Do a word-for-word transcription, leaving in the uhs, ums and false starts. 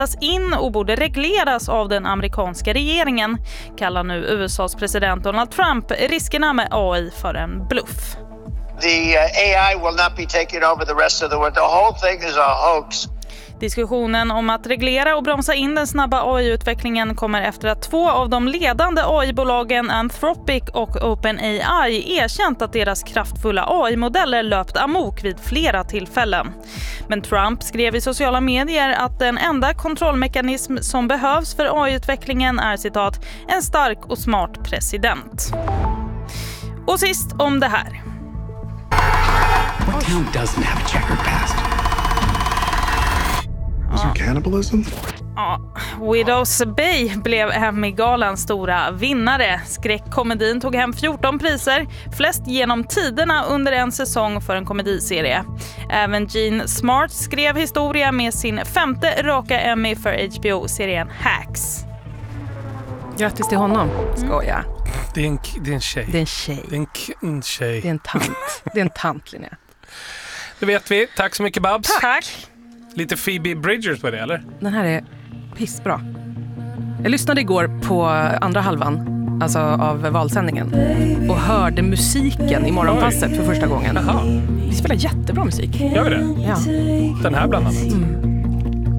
in och borde regleras av den amerikanska regeringen, kallar nu U S A:s president Donald Trump riskerna med A I för en bluff. The uh, A I will not be taking over the rest of the world. The whole thing is a hoax. Diskussionen om att reglera och bromsa in den snabba A I-utvecklingen kommer efter att två av de ledande A I-bolagen Anthropic och OpenAI erkänt att deras kraftfulla A I-modeller löpt amok vid flera tillfällen. Men Trump skrev i sociala medier att den enda kontrollmekanism som behövs för A I-utvecklingen är citat en stark och smart president. Och sist om det här. What town doesn't have a checkered past? Was there cannibalism? Ja, Widows Bay blev Emmy-galans stora vinnare. Skräckkomedin tog hem fjorton priser, flest genom tiderna under en säsong för en komediserie. Även Gene Smart skrev historia med sin femte raka Emmy för H B O-serien Hacks. Grattis till honom, skoja. Det är en, det är en tjej. Det är en tjej. Det är en, k- en tjej. Det är en tant. Det är en tant, Linnea. Det vet vi. Tack så mycket, Babs. Tack. Lite Phoebe Bridgers på det, eller? Den här är pissbra. Jag lyssnade igår på andra halvan, alltså av valsändningen, och hörde musiken i morgonpasset för första gången. Jaha. Vi spelar jättebra musik. Gör vi det? Ja. Den här bland annat. Mm.